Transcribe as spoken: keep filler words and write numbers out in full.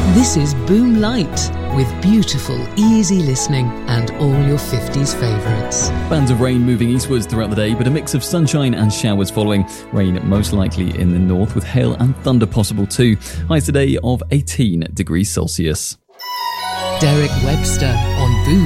This is Boom Light, with beautiful, easy listening and all your fifties favourites. Bands of rain moving eastwards throughout the day, but a mix of sunshine and showers following. Rain most likely in the north, with hail and thunder possible too. Highs today of eighteen degrees Celsius. Derek Webster on Boom